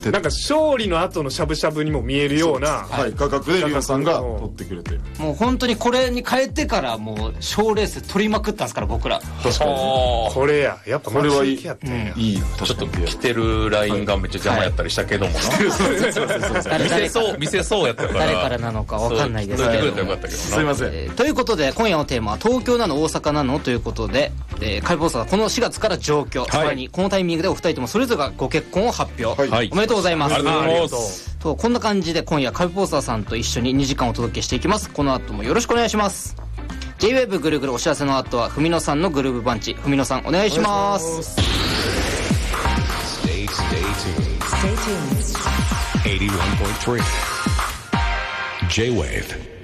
なんか勝利の後のしゃぶしゃぶにも見えるような価格でリュウさんが取ってくれて、 もう本当にこれに変えてからもう賞レース取りまくったんですから僕ら。 確かにこれやっぱこれはいい、 やったんや。 いい。 ちょっと着てるラインがめっちゃ邪魔やったりしたけどもな。見せそうやったから。 誰からなのか分かんないですけど。 すいません。 ということで今夜のテーマは東京なの大阪なのということで、カルボーサがこの4月から上京、さらにこのタイミングでお二人ともそれぞれがご結婚を発表、 はいおめでとうございます。 ありがとうございます。 とこんな感じで今夜カルボーサさんと一緒に2時間お届けしていきます。この後もよろしくお願いします。 J-WAVE ぐるぐるお知らせの後は文野さんのグルーブバンチ。文野さんお願いします。 Stay tuned. 81.3 J-WAVE